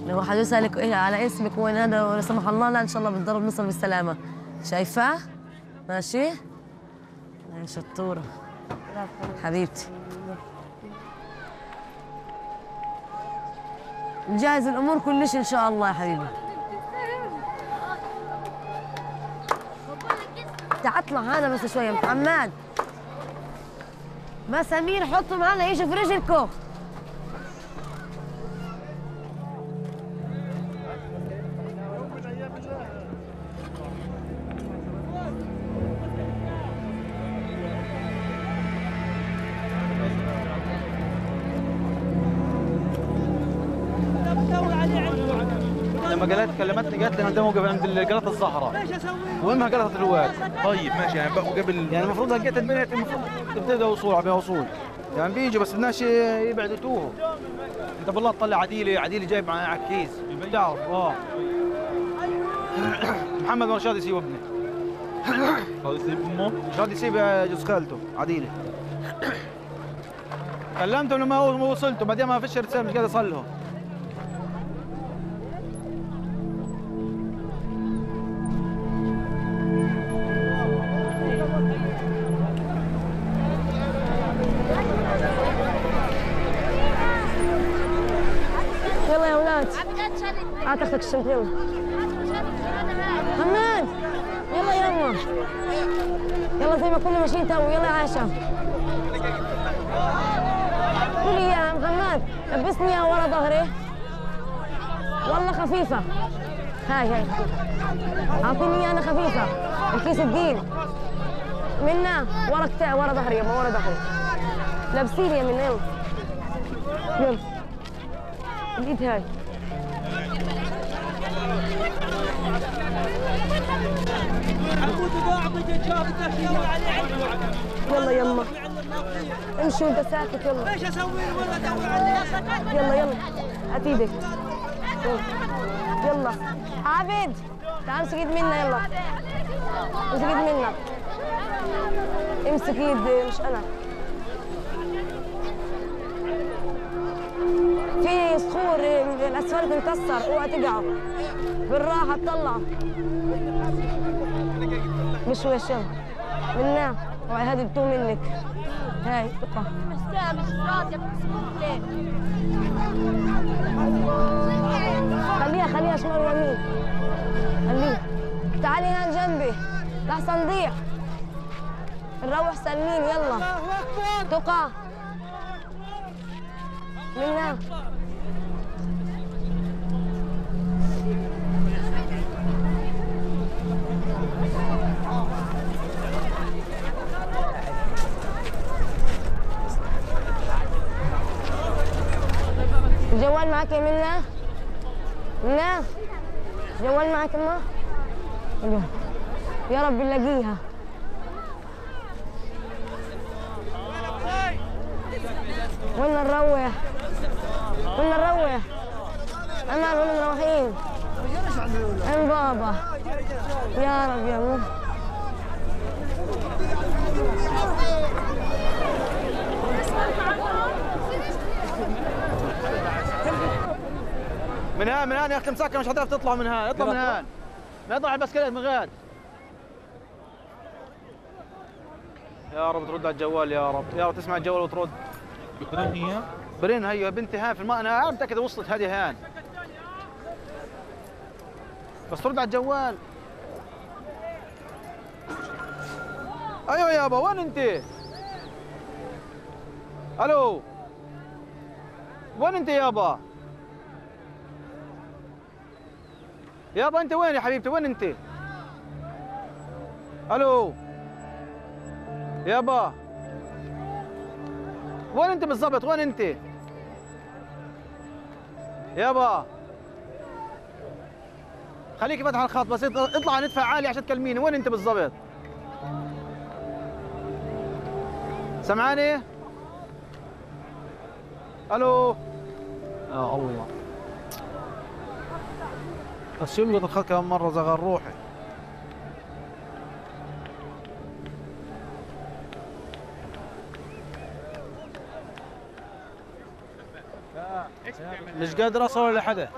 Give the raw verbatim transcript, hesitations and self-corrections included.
لو حد يسألك إيه على اسمك وين هذا ولا سمح الله، لا إن شاء الله بالضرب نوصل بالسلامة. شايفاه؟ ماشي؟ يا شطورة حبيبتي. نجهز الأمور كلش إن شاء الله يا حبيبي. تعال اطلع هذا بس شوية محمد. بس أمير حطهم هلا يجوا في رجلكم. لما قالت كلمتني قالت لي انا موقف عند قلطة الزهراء وامها قلطة الواد. طيب ماشي يعني بقوا قبل يعني المفروض لقيت البنت المفروض تبتدي وصول على وصول يعني بيجوا بس بدناش يبعدوا توه. انت بالله تطلع عديلي عديلي جايب معاه عكيز بتعرف. اه محمد مرشاد يسيب ابني. هذا يسيب امه؟ مش راضي يسيب جوز خالته عديلي. كلمته لما هو ما وصلته بعدين ما فيش رسالة مش قادر اصلهم. يلا يا اولاد هات اختك الشنط يلا. حماد يلا يلا يلا زي ما كنا ماشيين تو. يلا يا عائشة قولي يا محمد لبسني اياها ورا ظهري والله خفيفة. هاي هاي اعطيني اياها انا خفيفة. الكيس الدين منا ورا كتاع ورا ظهري يما ورا ظهري. لابسيني يا منا يلا يلا الايد هاي. يلا يما امشي وانت ساكت. يلا ايش اسوي ولا ادور عليك. يلا يلا هات ايدك. يلا عابد تعال امسك ايد منا. يلا امسك ايد منا. امسك ايد مش انا. في صخور الاسفلت مكسر اوعى تقعوا. بالراحه تطلعوا بشويش. يلا منا اوعي هذه بتوه منك. هاي ثقة مسكها مش راضية بتسكت ليه. خليها خليها شمال ويمين. خليها تعالي هنا جنبي لحسن نضيع. نروح سالمين. يلا ثقة منا. الجوال معك يا منا؟ منا الجوال معك ما؟ يا رب نلاقيها. وين نروح؟ وين نروح؟ أمال وين مروحين؟ أم بابا يا رب يا مو. من هان من هان يا اخي مساكه مش حتعرف تطلع من هان. اطلع من هان ما يطلع على البسكليت من غاد. يا رب ترد على الجوال يا رب. يا رب تسمع الجوال وترد. برين هي؟ برين هي بنتي هان في الماء. انا متاكد وصلت هذه هان بس ترد على الجوال. ايوه يابا وين انت؟ الو وين انت يابا؟ يابا انت وين يا حبيبتي؟ وين انت؟ الو يابا وين انت بالضبط؟ وين انت؟ يابا خليكي فاتحه الخط بس اطلع ندفع عالي عشان تكلميني. وين انت بالضبط؟ سمعاني؟ الو يا الله بس يلقط الخط كم مره زغر روحي. مش قادر اوصل لحدا.